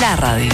la radio.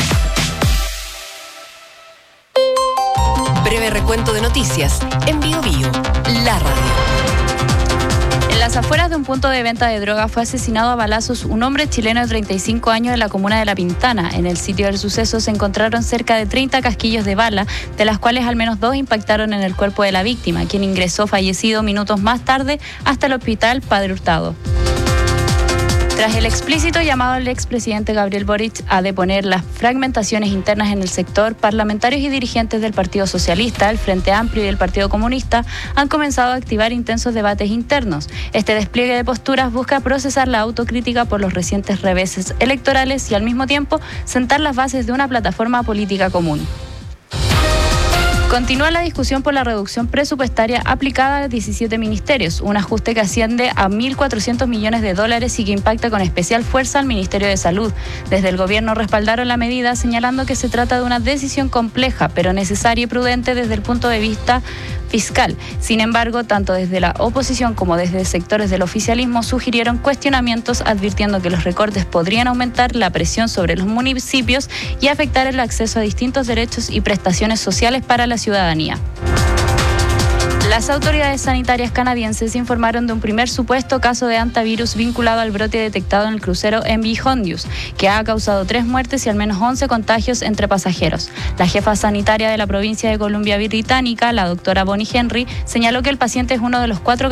Breve recuento de noticias en Bio Bio, la radio. En las afueras de un punto de venta de droga fue asesinado a balazos un hombre chileno de 35 años de la comuna de La Pintana. En el sitio del suceso se encontraron cerca de 30 casquillos de bala, de las cuales al menos 2 impactaron en el cuerpo de la víctima, quien ingresó fallecido minutos más tarde hasta el hospital Padre Hurtado. Tras el explícito llamado al expresidente Gabriel Boric a deponer las fragmentaciones internas en el sector, parlamentarios y dirigentes del Partido Socialista, el Frente Amplio y el Partido Comunista han comenzado a activar intensos debates internos. Este despliegue de posturas busca procesar la autocrítica por los recientes reveses electorales y al mismo tiempo sentar las bases de una plataforma política común. Continúa la discusión por la reducción presupuestaria aplicada a 17 ministerios, un ajuste que asciende a $1.400 millones y que impacta con especial fuerza al Ministerio de Salud. Desde el gobierno respaldaron la medida, señalando que se trata de una decisión compleja, pero necesaria y prudente desde el punto de vista fiscal. Sin embargo, tanto desde la oposición como desde sectores del oficialismo sugirieron cuestionamientos, advirtiendo que los recortes podrían aumentar la presión sobre los municipios y afectar el acceso a distintos derechos y prestaciones sociales para la ciudadanía. Las autoridades sanitarias canadienses informaron de un primer supuesto caso de hantavirus vinculado al brote detectado en el crucero MV Hondius, que ha causado 3 muertes y al menos 11 contagios entre pasajeros. La jefa sanitaria de la provincia de Columbia Británica, la doctora Bonnie Henry, señaló que el paciente es uno de los 4